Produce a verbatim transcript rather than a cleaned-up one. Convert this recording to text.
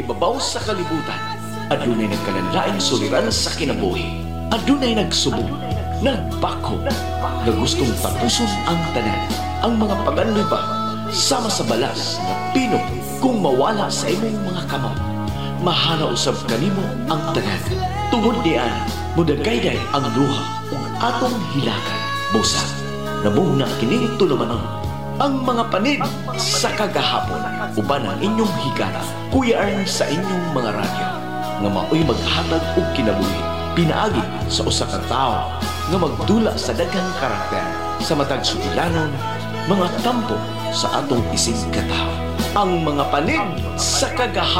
ibabaw sa kalibutan. Adunay nagkalanlaing suliran sa kinabuhi. Adunay nagsubok, nagbako, nga gustong tapuson ang tanan. Ang mga paganloy ba, sama sa balas na pino kung mawala sa imong mga kamao. Mahana usab kanimo ang tanan. Tungod diyan, mudagayday ang luha ug atong hilakan. Busa, namuna kining tulumanon ang mga panid sa kagahapon uban ang inyong higala. Kuya Arn sa inyong mga radyo nga maoy maghatag og kinabuhi pinaagi sa usa ka tawo nga magdula sa daghang karakter sa matag sugilanon mga tampo sa atong isig katawo. Ang mga panid sa kagahapon